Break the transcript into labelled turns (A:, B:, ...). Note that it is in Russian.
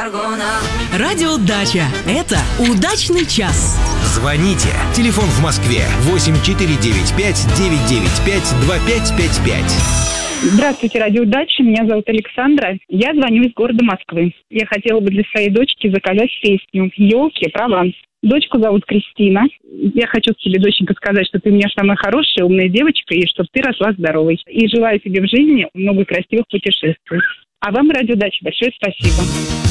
A: Радио Дача. Это удачный час.
B: Звоните. Телефон в Москве 8495-995-2555.
C: Здравствуйте, радио Дача. Меня зовут Александра. Я звоню из города Москвы. Я хотела бы для своей дочки заказать песню «Елки. Прованс». Дочку зовут Кристина. Я хочу тебе, доченька, сказать, что ты у меня самая хорошая, умная девочка, и чтобы ты росла здоровой. И желаю тебе в жизни много красивых путешествий. А вам, радио Дача, большое спасибо.